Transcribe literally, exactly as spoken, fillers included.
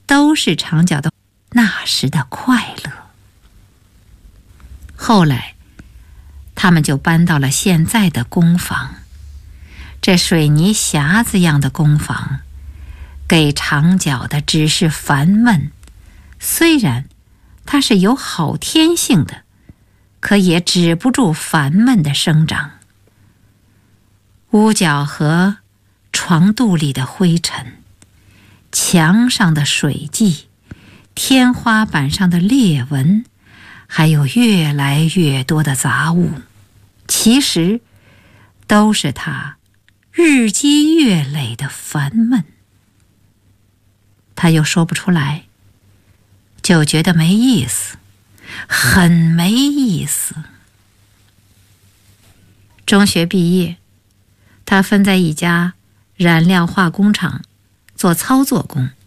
都是长脚的那时的快乐。后来他们就搬到了现在的工房，这水泥匣子样的工房给长脚的只是烦闷，虽然它是有好天性的，可也止不住烦闷的生长。屋角和床肚里的灰尘，墙上的水迹，天花板上的裂纹，还有越来越多的杂物，其实都是他日积月累的烦闷。他又说不出来，就觉得没意思，很没意思。中学毕业，他分在一家染料化工厂做操作工，